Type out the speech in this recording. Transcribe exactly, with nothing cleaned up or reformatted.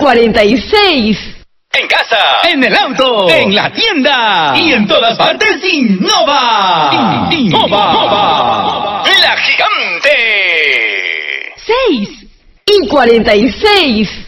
cuarenta y seis. En casa, en el auto, en la tienda y en todas partes innova. Innova. La gigante. seis y cuarenta y seis.